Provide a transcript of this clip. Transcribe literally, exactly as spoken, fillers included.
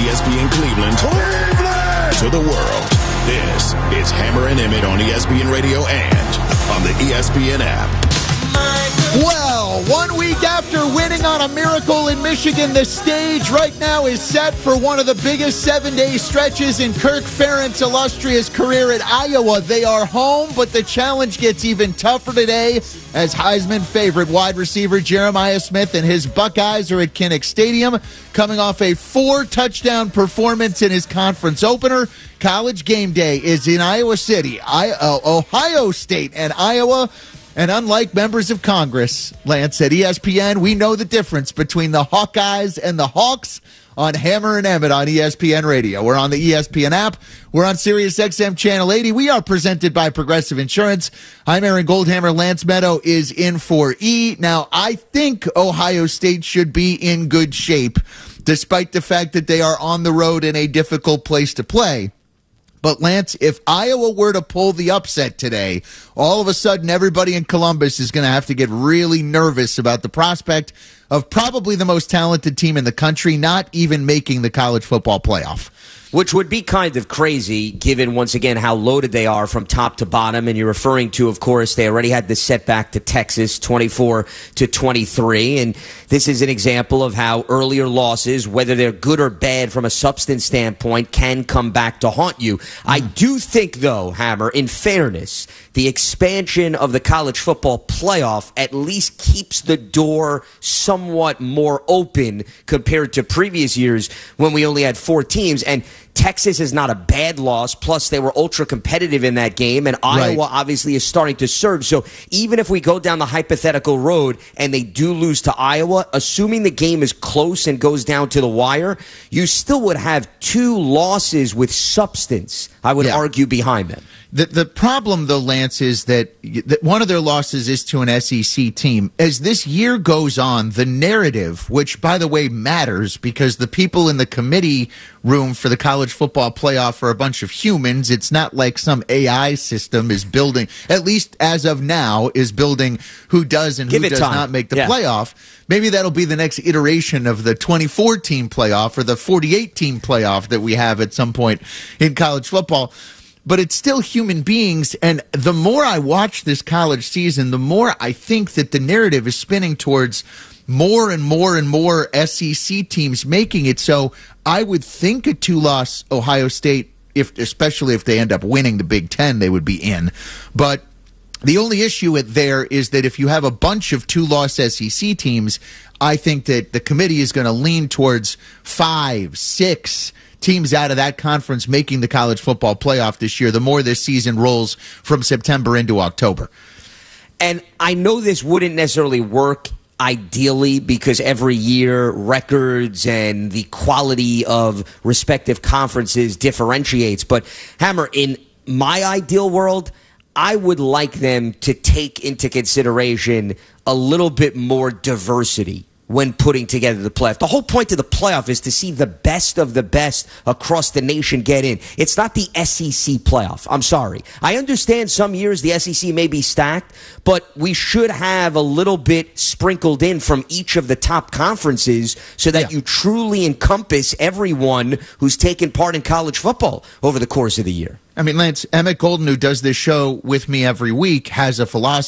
E S P N Cleveland, Cleveland to the world. This is Hammer and Emmett on E S P N Radio and on the E S P N app. Well, one week after winning on a miracle in Michigan, the stage right now is set for one of the biggest seven-day stretches in Kirk Ferentz' illustrious career at Iowa. They are home, but the challenge gets even tougher today as Heisman favorite wide receiver Jeremiah Smith and his Buckeyes are at Kinnick Stadium, coming off a four-touchdown performance in his conference opener. College game day is in Iowa City, I- uh, Ohio State, and Iowa. And unlike members of Congress, Lance, at E S P N, we know the difference between the Hawkeyes and the Hawks on Hammer and Emmett on E S P N Radio. We're on the E S P N app. We're on Sirius X M Channel eighty. We are presented by Progressive Insurance. I'm Aaron Goldhammer. Lance Meadow is in for E. Now, I think Ohio State should be in good shape, despite the fact that they are on the road in a difficult place to play. But, Lance, if Iowa were to pull the upset today, all of a sudden everybody in Columbus is going to have to get really nervous about the prospect of probably the most talented team in the country not even making the college football playoff. Which would be kind of crazy, given, once again, how loaded they are from top to bottom. And you're referring to, of course, they already had the setback to Texas, twenty-four to twenty-three. And this is an example of how earlier losses, whether they're good or bad from a substance standpoint, can come back to haunt you. Mm. I do think, though, Hammer, in fairness, the expansion of the college football playoff at least keeps the door somewhat more open compared to previous years when we only had four teams. And Texas is not a bad loss. Plus, they were ultra competitive in that game, and Iowa right. obviously is starting to surge. So even if we go down the hypothetical road and they do lose to Iowa, assuming the game is close and goes down to the wire, you still would have two losses with substance, I would yeah. argue, behind them. The the problem, though, Lance, is that, that one of their losses is to an S E C team. As this year goes on, the narrative, which, by the way, matters because the people in the committee room for the college football playoff are a bunch of humans. It's not like some A I system is building, at least as of now, is building who does and Give who does time. not make the yeah. playoff. Maybe that'll be the next iteration of the twenty-four team playoff or the forty-eight team playoff that we have at some point in college football. But it's still human beings, and the more I watch this college season, the more I think that the narrative is spinning towards more and more and more S E C teams making it. So I would think a two-loss Ohio State, if especially if they end up winning the Big Ten, they would be in. But the only issue there is that if you have a bunch of two-loss S E C teams, I think that the committee is going to lean towards five, six teams out of that conference making the college football playoff this year, the more this season rolls from September into October. And I know this wouldn't necessarily work ideally because every year records and the quality of respective conferences differentiates. But, Hammer, in my ideal world, I would like them to take into consideration a little bit more diversity when putting together the playoff. The whole point of the playoff is to see the best of the best across the nation get in. It's not the S E C playoff. I'm sorry. I understand some years the S E C may be stacked, but we should have a little bit sprinkled in from each of the top conferences so that yeah. you truly encompass everyone who's taken part in college football over the course of the year. I mean, Lance, Emmett Golden, who does this show with me every week, has a philosophy